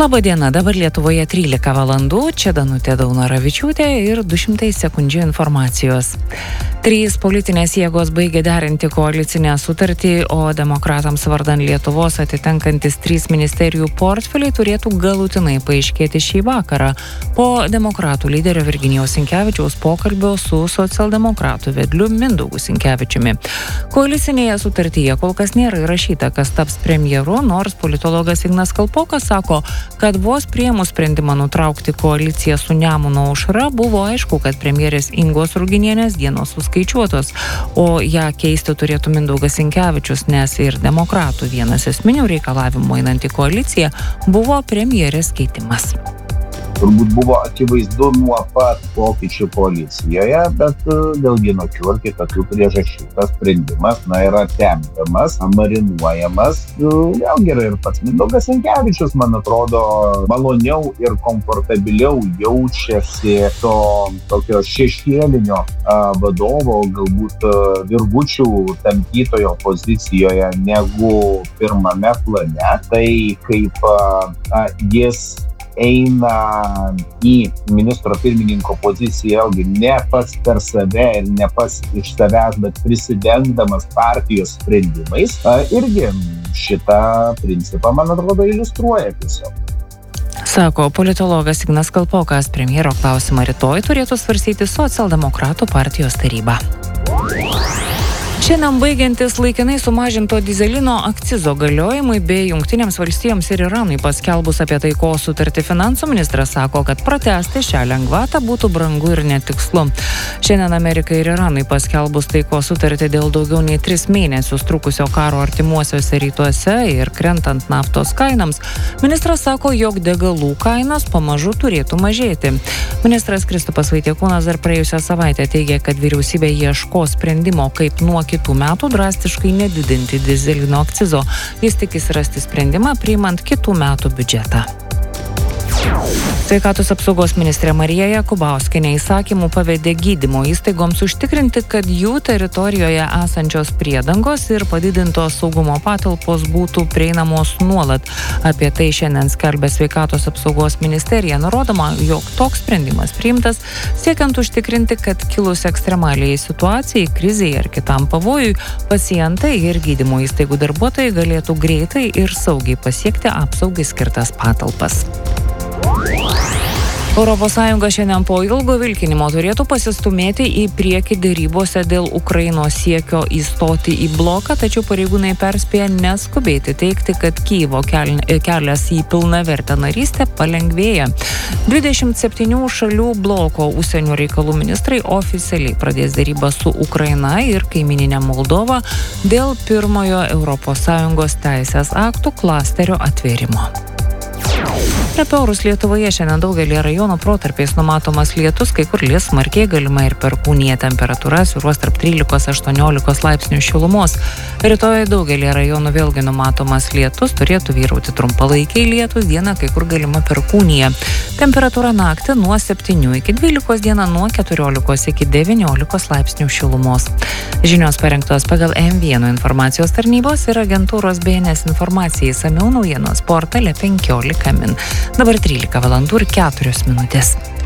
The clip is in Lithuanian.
Labą dieną, dabar Lietuvoje 13 valandų, čia Danutė Daunoravičiūtė ir 200 sekundžių informacijos. 3 politinės jėgos baigė derinti koalicinę sutartį, o demokratams vardan Lietuvos atitenkantis 3 ministerijų portfeliai turėtų galutinai paaiškėti šį vakarą po demokratų lyderio Virginijaus Sinkevičiaus pokalbio su socialdemokratų vedliu Mindaugu Sinkevičiumi. Koalicinėje sutartyje kol kas nėra įrašyta, kas taps premjeru, nors politologas Ignas Kalpokas sako, kad vos priėmus sprendimą nutraukti koaliciją su Nemuno aušra, buvo aišku, kad premjerės Ingos Ruginienės dienos suskaičiuotos, o ją keisti turėtų Mindaugas Sinkevičius, nes ir demokratų vienas esminių reikalavimų einant į koaliciją buvo premjerės keitimas. Turbūt buvo akivaizdu nuo pat pokyčių koalicijoje, bet dėl vienokių ar kitokių priežasčių tas sprendimas yra tempiamas, marinuojamas. Vėlgi yra ir pats Mindaugas Sinkevičius, man atrodo, maloniau ir komfortabiliau jaučiasi to tokio šešėlinio vadovo, galbūt virgučių tampytojo pozicijoje negu pirmame plane. Tai kaip jis eina į ministro pirmininko poziciją, ne pats per save ir ne pats iš savęs, bet prisidengdamas partijos sprendimais, irgi šitą principą, man atrodo, iliustruoja tiesiog. Sako politologas Ignas Kalpokas, premjero klausimą rytoj turėtų svarstyti socialdemokratų partijos taryba. Šiandien baigiantis laikinai sumažinto dyzelino akcizo galiojimui bei Jungtinėms valstijoms ir Iranui paskelbus apie taikos sutartį, finansų ministras sako, kad pratęsti šią lengvatą būtų brangu ir netikslu. Šiandien Amerikai ir Iranui paskelbus taikos sutartį dėl daugiau nei 3 mėnesius trukusio karo artimuosiuose rytuose ir krentant naftos kainams, ministras sako, jog degalų kainos pamažu turėtų mažėti. Ministras Kristupas Vaitiekūnas dar praėjusią savaitę teigė, kad vyriausybė ieško sprendimo, kaip nuo kitų metų drastiškai nedidinti dyzelino akcizo. Jis tikisi rasti sprendimą priimant kitų metų biudžetą. Sveikatos apsaugos ministrė Marija Jakubauskienė įsakymų pavedė gydymo įstaigoms užtikrinti, kad jų teritorijoje esančios priedangos ir padidintos saugumo patalpos būtų prieinamos nuolat. Apie tai šiandien skelbia Sveikatos apsaugos ministerija, nurodoma, jog toks sprendimas priimtas, siekiant užtikrinti, kad kilus ekstremaliai situacijai, krizei ar kitam pavojui, pacientai ir gydymo įstaigų darbuotojai galėtų greitai ir saugiai pasiekti apsaugai skirtas patalpas. ES šiandien po ilgo vilkinimo turėtų pasistumėti į priekį derybose dėl Ukrainos siekio įstoti į bloką, tačiau pareigūnai perspėja neskubėti teigti, kad Kyjivo kelias į pilnavertę narystę palengvėja. 27 šalių bloko užsienio reikalų ministrai oficialiai pradės derybą su Ukraina ir kaimyninė Moldova dėl pirmojo ES teisės aktų klasterio atvėrimo. Apie orus Lietuvoje šiandien daugelį rajonų protarpiais numatomas lietus, kai kur lis smarkiai, galima ir perkūnija, temperatūra svyruos tarp 13–18 laipsnių šilumos. Rytoj daugelį rajonų vėlgi numatomas lietus, turėtų vyrauti trumpalaikiai lietus, dieną kai kur galima perkūnija. Temperatūra naktį nuo 7 iki 12, dieną nuo 14 iki 19 laipsnių šilumos. Žinios parengtos pagal M1 informacijos tarnybos ir agentūros BNS informacijai, išsamiau naujienos portale 15 min. Dabar 13 valandų ir 4 minutės.